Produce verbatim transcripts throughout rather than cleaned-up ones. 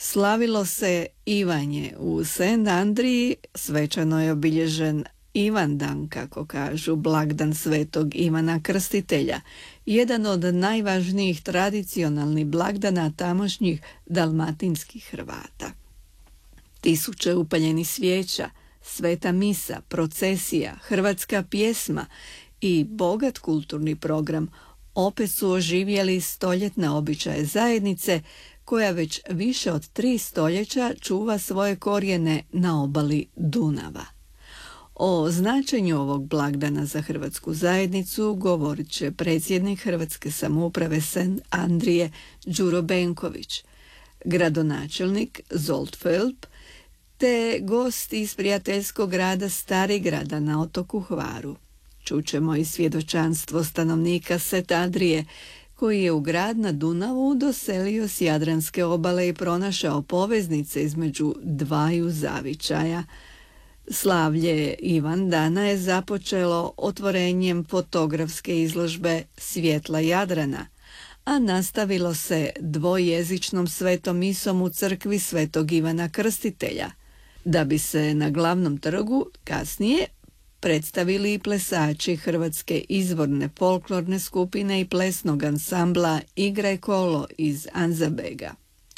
Slavilo se Ivanje. U Saint Andriji svečano je obilježen Ivandan, kako kažu, blagdan svetog Ivana Krstitelja, jedan od najvažnijih tradicionalnih blagdana tamošnjih dalmatinskih Hrvata. Tisuće upaljenih svijeća, sveta misa, procesija, hrvatska pjesma i bogat kulturni program opet su oživjeli stoljetne običaje zajednice koja već više od tri stoljeća čuva svoje korijene na obali Dunava. O značenju ovog blagdana za hrvatsku zajednicu govorit će predsjednik Hrvatske samouprave Saint Andrije Đuro Benković, gradonačelnik Zsolt Fölp, te gost iz prijateljskog grada Starigrada na otoku Hvaru. Čućemo i svjedočanstvo stanovnika Saint Andrije, koji je u grad na Dunavu doselio s Jadranske obale i pronašao poveznice između dvaju zavičaja. Slavlje Ivandana je započelo otvorenjem fotografske izložbe Svjetla Jadrana, a nastavilo se dvojezičnom svetom misom u crkvi svetog Ivana Krstitelja, da bi se na glavnom trgu kasnije predstavili i plesači Hrvatske izvorne folklorne skupine i plesnog ansambla Igraj kolo iz Anzabega.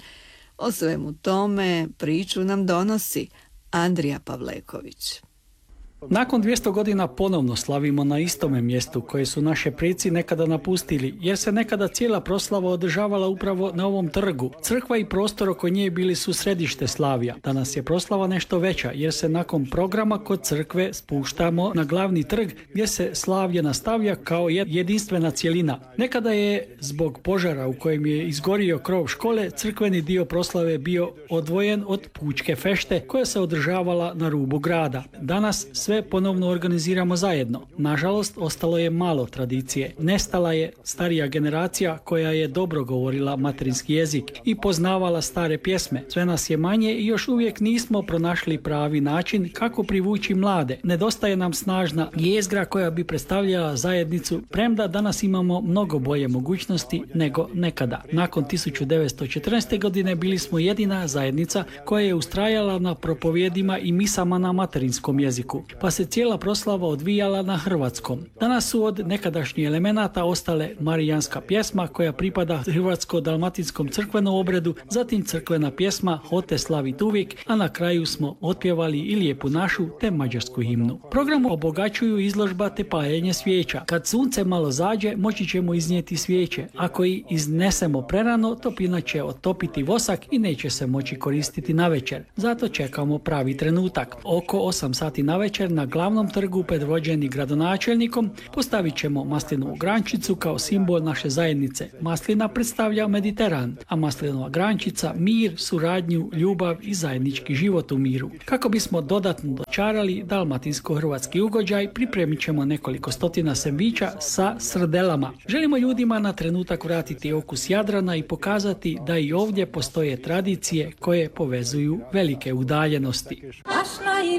O svemu tome priču nam donosi Andrija Pavleković. Nakon dvjesto godina ponovno slavimo na istome mjestu koje su naše preci nekada napustili, jer se nekada cijela proslava održavala upravo na ovom trgu. Crkva i prostor oko nje bili su središte slavija. Danas je proslava nešto veća, jer se nakon programa kod crkve spuštamo na glavni trg gdje se slavlje nastavlja kao jedinstvena cjelina. Nekada je zbog požara u kojem je izgorio krov škole crkveni dio proslave bio odvojen od pučke fešte koja se održavala na rubu grada. Danas sve ponovno organiziramo zajedno. Nažalost, ostalo je malo tradicije. Nestala je starija generacija koja je dobro govorila materinski jezik i poznavala stare pjesme. Sve nas je manje i još uvijek nismo pronašli pravi način kako privući mlade. Nedostaje nam snažna jezgra koja bi predstavljala zajednicu, premda danas imamo mnogo bolje mogućnosti nego nekada. Nakon tisuću devetsto četrnaeste. godine bili smo jedina zajednica koja je ustrajala na propovjedima i misama na materinskom jeziku, pa se cijela proslava odvijala na hrvatskom. Danas su od nekadašnjih elemenata ostale marijanska pjesma koja pripada hrvatsko-dalmatinskom crkvenom obredu, zatim crkvena pjesma Hote slavit uvijek, a na kraju smo otpjevali i Lijepu našu te mađarsku himnu. Program obogaćuju izložba te paljenje svijeća. Kad sunce malo zađe, moći ćemo iznijeti svijeće. Ako ih iznesemo prerano, topina će otopiti vosak i neće se moći koristiti navečer. Zato čekamo pravi trenutak. Oko osam sati navečer na glavnom trgu predvođeni gradonačelnikom postavit ćemo maslinovu grančicu kao simbol naše zajednice. Maslina predstavlja Mediteran, a maslinova grančica mir, suradnju, ljubav i zajednički život u miru. Kako bismo dodatno dočarali dalmatinsko-hrvatski ugođaj, pripremit ćemo nekoliko stotina sendviča sa srdelama. Želimo ljudima na trenutak vratiti okus Jadrana i pokazati da i ovdje postoje tradicije koje povezuju velike udaljenosti.